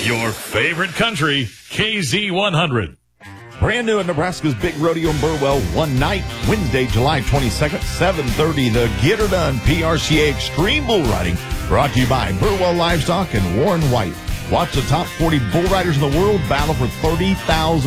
Your favorite country, KZ100. Brand new at Nebraska's Big Rodeo in Burwell, one night, Wednesday, July 22nd, 7:30. The Get Her Done PRCA Extreme Bull Riding, brought to you by Burwell Livestock and Warren White. Watch the top 40 bull riders in the world battle for $30,000.